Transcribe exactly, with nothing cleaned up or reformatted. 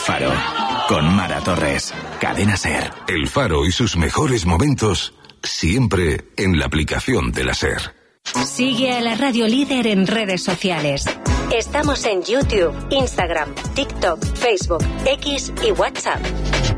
Faro. Con Mara Torres. Cadena SER. El Faro y sus mejores momentos siempre en la aplicación de la SER. Sigue a la Radio Líder en redes sociales. Estamos en YouTube, Instagram, TikTok, Facebook, X y WhatsApp.